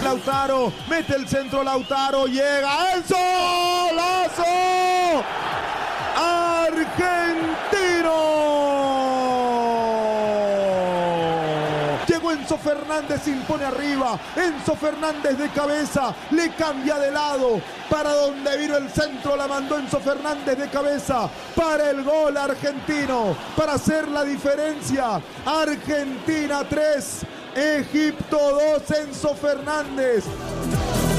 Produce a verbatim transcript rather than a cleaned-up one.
Lautaro, mete el centro Lautaro, llega Enzo, ¡golazo! ¡Argentino! Llegó Enzo Fernández, se impone arriba, Enzo Fernández de cabeza, le cambia de lado, para donde vino el centro la mandó Enzo Fernández de cabeza, para el gol argentino, para hacer la diferencia. Argentina tres, Egipto dos, Enzo Fernández.